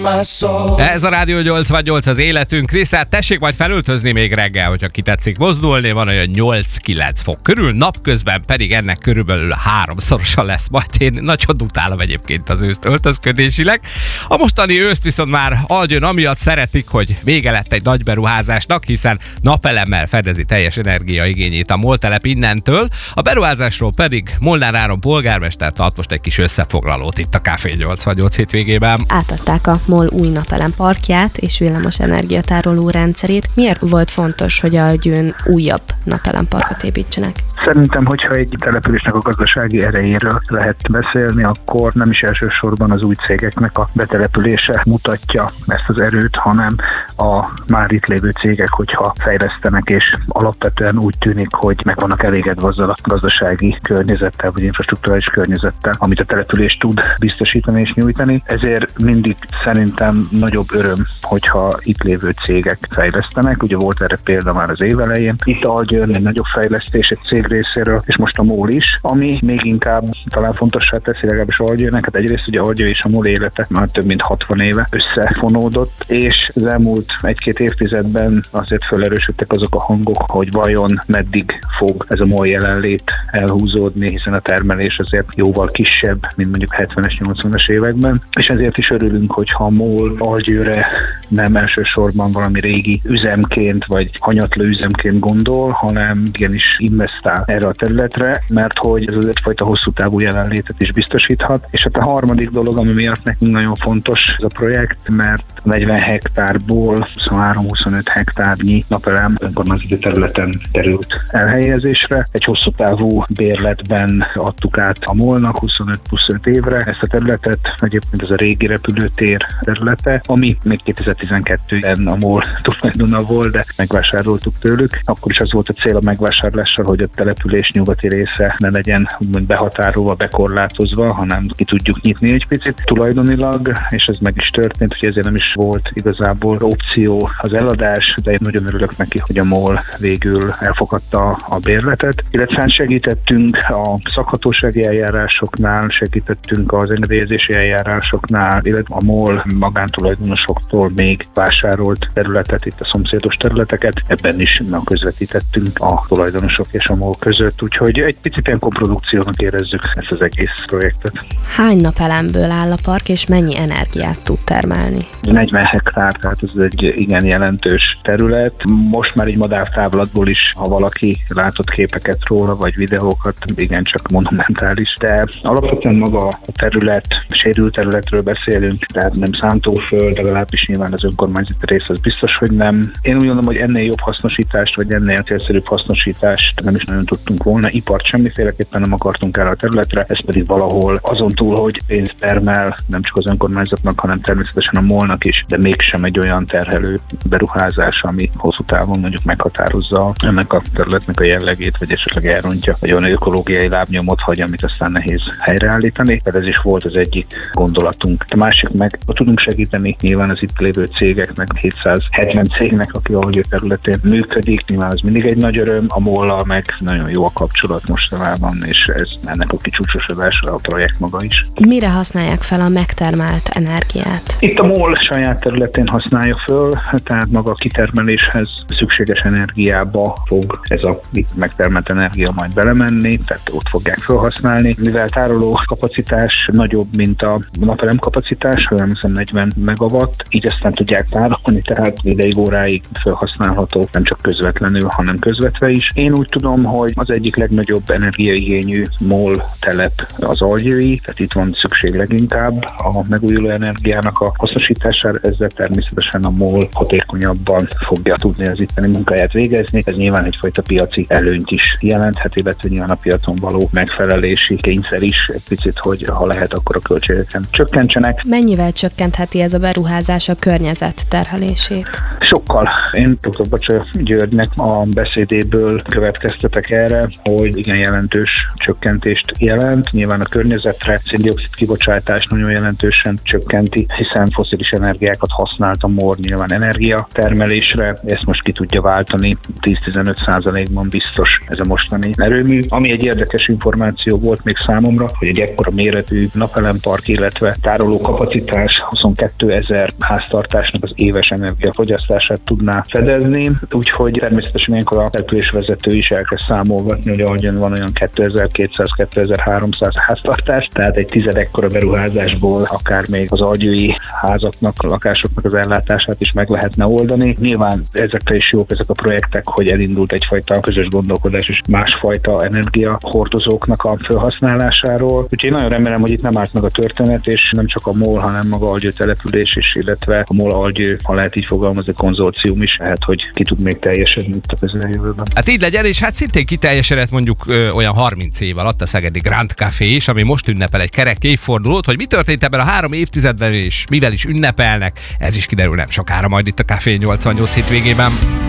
Ez a Rádió 88 az életünk. Krisztát, tessék majd felöltözni még reggel, hogyha ki tetszik mozdulni, van olyan 8-9 fok körül, napközben pedig ennek körülbelül 3-szorosa lesz majd. Én nagyon utálom egyébként az őszt öltözködésileg. A mostani őszt viszont már aljön, amiatt szeretik, hogy vége lett egy nagy beruházásnak, hiszen napelemmel fedezi teljes energiaigényét a MOL telep innentől. A beruházásról pedig Molnár Áron polgármester tart most egy kis összefoglalót itt a Café 88 hétvégében. Átadták a MOL új napelem parkját és villamos energiatároló rendszerét. Miért volt fontos, hogy a Győn újabb napelemparkot építsenek? Szerintem, hogyha egy településnek a gazdasági erejéről lehet beszélni, akkor nem is elsősorban az új cégeknek a betelepülése mutatja ezt az erőt, hanem a már itt lévő cégek, hogyha fejlesztenek, és alapvetően úgy tűnik, hogy meg vannak elégedve azzal a gazdasági környezettel, vagy infrastrukturális környezettel, amit a település tud biztosítani és nyújtani. Ezért mindig szerintem nagyobb öröm, hogyha itt lévő cégek fejlesztenek. Ugye volt erre példa már az év elején. Itt Algyőn egy nagyobb fejlesztés egy cég részéről, és most a MOL is, ami még inkább talán fontossá teszi legalábbis Algyőnnek. Hát egyrészt ugye Algyő és a MOL élete már több mint 60 éve összefonódott, és az elmúlt 1-2 évtizedben azért felerősödtek azok a hangok, hogy vajon meddig fog ez a MOL jelenlét elhúzódni, hiszen a termelés azért jóval kisebb, mint mondjuk 70-es, 80-as években, és ezért is örülünk, hogyha a MOL Algyőre nem elsősorban valami régi üzemként, vagy hanyatló üzemként gondol, hanem igenis investál erre a területre, mert hogy ez az egyfajta hosszú távú jelenlétet is biztosíthat. És hát a harmadik dolog, ami miatt nekünk nagyon fontos ez a projekt, mert 40 hektárból 23-25 hektárnyi napelem önkormányzati területen került elhelyezésre. Egy hosszú távú bérletben adtuk át a MOL-nak 25-25 évre ezt a területet, egyébként ez a régi repülőtér területe, ami még 2012-ben a MOL tulajdona volt, de megvásároltuk tőlük. Akkor is az volt a cél a megvásárlással, hogy a település nyugati része ne legyen úgymond behatárolva, bekorlátozva, hanem ki tudjuk nyitni egy picit tulajdonilag, és ez meg is történt, hogy ezért nem is volt igazából opció az eladás, de én nagyon örülök neki, hogy a MOL végül elfogadta a bérletet, illetve segítettünk a szakhatósági eljárásoknál, segítettünk az engedélyezési eljárásoknál, illetve a MOL magántulajdonosoktól még vásárolt területet, itt a szomszédos területeket, ebben is közvetítettünk a tulajdonosok és a MOL között, úgyhogy egy picit ilyen koprodukciónak érezzük ezt az egész projektet. Hány napelemből áll a park, és mennyi energiát tud termelni? 40 hektár, tehát ez egy igen jelentős terület. Most már egy madártávlatból is, ha valaki látott képeket róla, vagy videókat, igen, csak monumentális, de alapvetően maga a terület, sérült területről beszélünk, tehát nem szántóföld, legalábbis nyilván az önkormányzati rész az biztos, hogy nem. Én úgy gondolom, hogy ennél jobb hasznosítást, vagy ennél célszerűbb hasznosítást nem is nagyon tudtunk volna. Ipart semmiféleképpen nem akartunk el a területre, ez pedig valahol azon túl, hogy pénzt termel, nem csak az önkormányzatnak, hanem természetesen a MOL-nak is, de mégsem egy olyan terhelő beruházás, ami hosszú távon mondjuk meghatározza ennek a területnek a jellegét, vagy esetleg elrontja, vagy olyan ökológiai lábnyomot hagy, amit aztán nehéz helyreállítani. Tehát ez is volt az egyik gondolatunk. A másik meg, ha tudunk segíteni nyilván az itt lévő cégeknek, 770 cégnek, aki a Algyő területén működik, nyilván az mindig egy nagy öröm, a MOL-lal meg nagyon jó a kapcsolat mostanában, és ez ennek a kicsúcsosodása a projekt maga is. Mire használják fel a megtermelt energiát? Itt a MOL saját területén használja föl, tehát maga a kitermeléshez szükséges energiába fog ez a megtermelt energia majd belemenni, tehát ott fogják felhasználni. Mivel tároló kapacitás nagyobb, mint a napelem kapacitás, olyan hiszem 40 megawatt, így aztán tudják tárolni, tehát ideig óráig felhasználható, nem csak közvetlenül, hanem közvetve is. Én úgy tudom, hogy az egyik legnagyobb energiaigényű MOL telep az algyői, tehát itt van szükség leginkább a megújuló energiának a hasznosítására, ezzel természetesen a MOL hatékonyabban fogja tudni az itteni munkáját végezni. Ez nyilván egyfajta piaci előnyt is jelenthet, illetve nyilván a piacon való megfelelési kényszer is egy picit, hogy ha lehet, akkor a költségeken csökkentsenek. Mennyivel csökkentheti ez a beruházás a környezet terhelését? Sokkal. Én dr. Bacsa Györgynek a beszédéből következtetek erre, hogy igen jelentős csökkentést jelent. Nyilván a környezetre szén-dioxid kibocsátás nagyon jelentősen csökkenti, hiszen fosszilis energiákat használt a MOL nyilván energiatermelésre, ezt most ki tudja váltani, 10-15%-ban biztos ez a mostani erőmű. Ami egy érdekes információ volt még számomra, hogy egy ekkora méretű napelempark, illetve tároló kapacitás 22 000 háztartásnak az éves energiafogyasztását tudná fedezni, úgyhogy természetesen ilyenkor a településvezető is elkezd számolgatni, hogy ahogyan van olyan 2200-2300 háztartás, tehát egy 10 ekkora beruházásból akár még az algyői házaknak, lakásoknak az ellátását is meg lehetne oldani. Nyilván ezekre is jók ezek a projektek, hogy elindult egyfajta közös gondolkodás és másfajta energiahordozóknak a felhasználásáról. Úgyhogy én nagyon remélem, hogy itt nem árt meg a történet, és nem csak a MOL, hanem maga Algyő település is, illetve a MOL Algyő, ha lehet így fogalmazni, konzorcium is, lehet, hogy ki tud még teljesedni itt a közeljövőben. Hát így legyen, és hát szintén kiteljesedett mondjuk olyan 30 év alatt a szegedi Grand Café is, ami most ünnepel egy kerek évfordulót, hogy mi történt ebben a 3 évtizedben és mivel is ünnepelnek, ez is kiderül nem sokára majd itt a Café 88 hétvégében.